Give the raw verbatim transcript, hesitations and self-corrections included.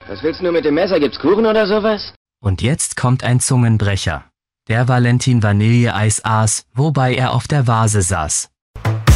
Was willst du mit dem Messer? Gibt's Kuchen oder sowas? Und jetzt kommt ein Zungenbrecher. Der Valentin Vanilleeis aß, wobei er auf der Vase saß.